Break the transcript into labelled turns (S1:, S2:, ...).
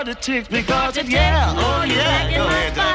S1: the chicks because it, yeah, oh yeah, go ahead.